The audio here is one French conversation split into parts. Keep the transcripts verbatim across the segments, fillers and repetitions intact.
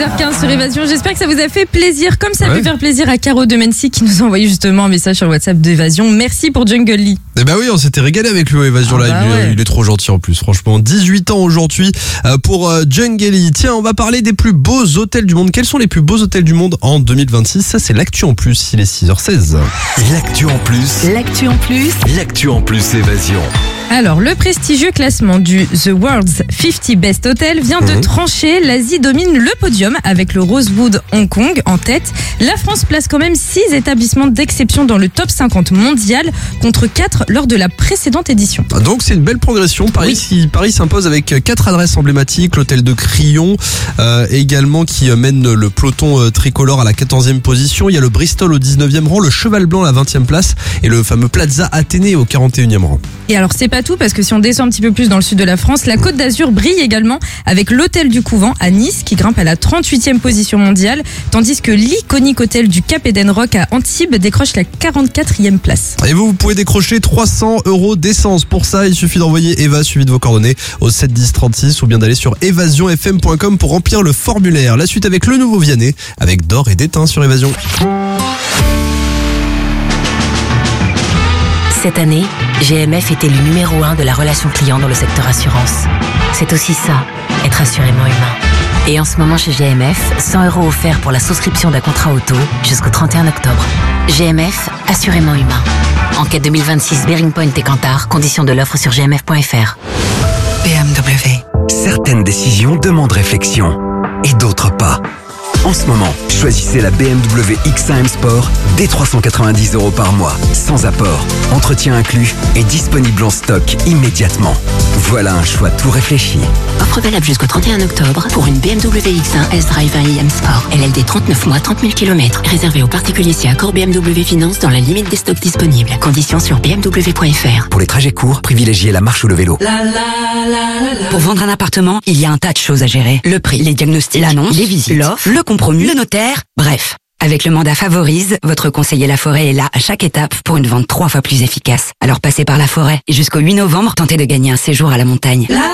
heures quinze sur Évasion. J'espère que ça vous a fait plaisir, comme ça a ouais. pu faire plaisir à Caro de Mency qui nous a envoyé justement un message sur le WhatsApp d'Évasion. Merci pour Jungle Lee. Eh ben oui, on s'était régalé avec lui, Évasion ah Live. bah ouais. Il est trop gentil en plus, franchement. dix-huit ans aujourd'hui pour Jungle Lee. Tiens, on va parler des plus beaux hôtels du monde. Quels sont les plus beaux hôtels du monde en deux mille vingt-six? Ça, c'est l'actu en plus. Il est six heures seize. L'actu en plus. L'actu en plus. L'actu en plus Évasion. Alors, le prestigieux classement du The World's cinquante Best Hotels vient de mmh. trancher. L'Asie domine le podium avec le Rosewood Hong Kong en tête. La France place quand même six établissements d'exception dans le top cinquante mondial contre quatre lors de la précédente édition. Donc c'est une belle progression. Paris, oui. Paris s'impose avec quatre adresses emblématiques. L'hôtel de Crillon euh, également qui mène le peloton euh, tricolore à la quatorzième position. Il y a le Bristol au dix-neuvième rang, le Cheval Blanc à la vingtième place et le fameux Plaza Athénée au quarante et unième rang. Et alors c'est pas tout parce que si on descend un petit peu plus dans le sud de la France, la Côte d'Azur brille également avec l'hôtel du Couvent à Nice qui grimpe à la trente-huitième position mondiale, tandis que l'iconique hôtel du Cap Eden Rock à Antibes décroche la quarante-quatrième place. Et vous, vous pouvez décrocher trois cents euros d'essence. Pour ça, il suffit d'envoyer Eva suivi de vos coordonnées au sept dix trente-six ou bien d'aller sur évasion f m point com pour remplir le formulaire. La suite avec le nouveau Vianney avec D'or et d'étain sur Évasion. Cette année, G M F était le numéro un de la relation client dans le secteur assurance. C'est aussi ça, être assurément humain. Et en ce moment chez G M F, cent euros offerts pour la souscription d'un contrat auto jusqu'au trente et un octobre. G M F, assurément humain. Enquête deux mille vingt-six Bearing Point et Kantar, conditions de l'offre sur g m f point f r. B M W. Certaines décisions demandent réflexion et d'autres pas. En ce moment, choisissez la B M W X un M Sport dès trois cent quatre-vingt-dix euros par mois, sans apport, entretien inclus et disponible en stock immédiatement. Voilà un choix tout réfléchi. Offre valable jusqu'au trente et un octobre pour une B M W X un S-Drive un i M Sport. L L D trente-neuf mois, trente mille kilomètres. Réservé aux particuliers si accord B M W Finance dans la limite des stocks disponibles. Conditions sur b m w point f r. Pour les trajets courts, privilégiez la marche ou le vélo. La, la, la, la, la. Pour vendre un appartement, il y a un tas de choses à gérer. Le prix, les diagnostics, l'annonce, les visites, l'offre, le compromis, le notaire, bref. Avec le mandat Favorise, votre conseiller Laforêt est là à chaque étape pour une vente trois fois plus efficace. Alors passez par Laforêt et jusqu'au huit novembre, tentez de gagner un séjour à la montagne. La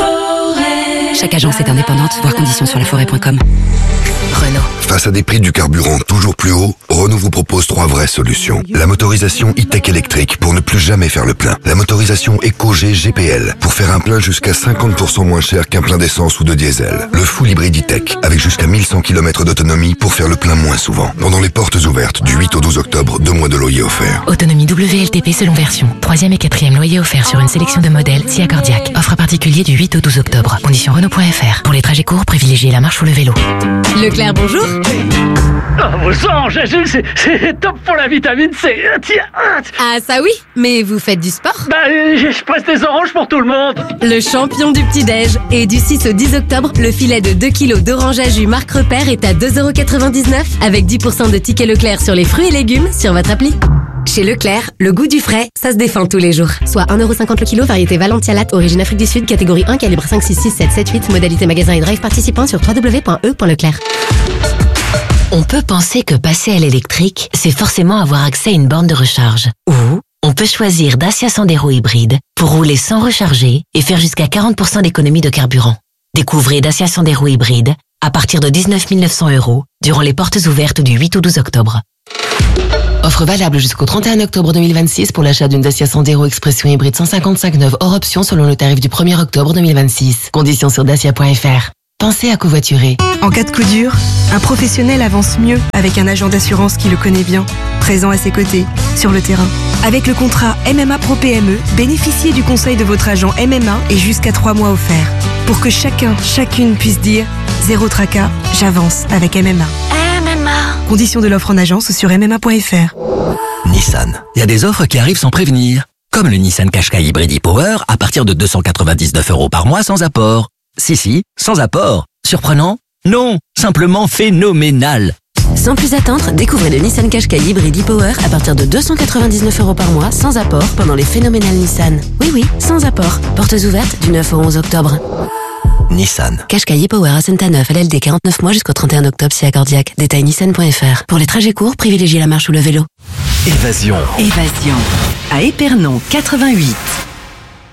Forêt. Chaque agence est indépendante, voir conditions sur laforêt point com. Renault. Face à des prix du carburant toujours plus hauts, Renault vous propose trois vraies solutions. La motorisation e-tech électrique pour ne plus jamais faire le plein. La motorisation EcoG G P L pour faire un plein jusqu'à cinquante pour cent moins cher qu'un plein d'essence ou de diesel. Le full hybride e-tech avec jusqu'à mille cent kilomètres d'autonomie pour faire le plein moins souvent. Pendant les portes ouvertes du huit au douze octobre, deux mois de loyer offert. Autonomie W L T P selon version. Troisième et quatrième loyer offert sur une sélection de modèles si accordiaque. Offre particulier du huit au douze octobre. Conditions Renault point f r. Pour les trajets courts, privilégiez la marche ou le vélo. Leclerc, bonjour. Oh, vos sang, Jagile, c'est, c'est top pour la vitamine C. Tiens. Ah ça oui, mais vous faites du sport? Bah, je presse des oranges pour tout le monde. Le champion du petit-déj. Et du six au dix octobre, le filet de deux kilos d'orange à jus Marc Repère est à deux euros quatre-vingt-dix-neuf avec dix pour cent de tickets Leclerc sur les fruits et légumes sur votre appli. Chez Leclerc, le goût du frais, ça se défend tous les jours. Soit un euro cinquante le kilo, variété Valentia Latte, origine Afrique du Sud, catégorie un, calibre cinq, six, six, sept, sept, huit, modalité magasin et drive participant sur w w w point e point leclerc. On peut penser que passer à l'électrique, c'est forcément avoir accès à une borne de recharge. Ou on peut choisir Dacia Sandero hybride pour rouler sans recharger et faire jusqu'à quarante pour cent d'économie de carburant. Découvrez Dacia Sandero hybride à partir de dix-neuf mille neuf cents euros durant les portes ouvertes du huit au douze octobre. Offre valable jusqu'au trente et un octobre deux mille vingt-six pour l'achat d'une Dacia Sandero Expression hybride cent cinquante-cinq neuve hors option selon le tarif du premier octobre deux mille vingt-six. Conditions sur dacia point f r. Pensez à covoiturer. En cas de coup dur, un professionnel avance mieux avec un agent d'assurance qui le connaît bien, présent à ses côtés, sur le terrain. Avec le contrat M M A Pro P M E, bénéficiez du conseil de votre agent M M A et jusqu'à trois mois offerts. Pour que chacun, chacune puisse dire « Zéro tracas, j'avance avec M M A ». M M A. Conditions de l'offre en agence ou sur m m a point f r. Nissan. Il y a des offres qui arrivent sans prévenir. Comme le Nissan Qashqai Hybrid e-Power à partir de deux cent quatre-vingt-dix-neuf euros par mois sans apport. Si, si, sans apport. Surprenant? Non, simplement phénoménal. Sans plus attendre, découvrez le Nissan Qashqai Hybrid e-Power à partir de deux cent quatre-vingt-dix-neuf euros par mois sans apport pendant les phénoménales Nissan. Oui, oui, sans apport. Portes ouvertes du neuf au onze octobre. Nissan. Qashqai e-Power à Saint-Aneuf, L L D quarante-neuf mois jusqu'au trente et un octobre si accordiaque. Détail nissan point f r. Pour les trajets courts, privilégiez la marche ou le vélo. Évasion. Évasion. À Épernon quatre-vingt-huit.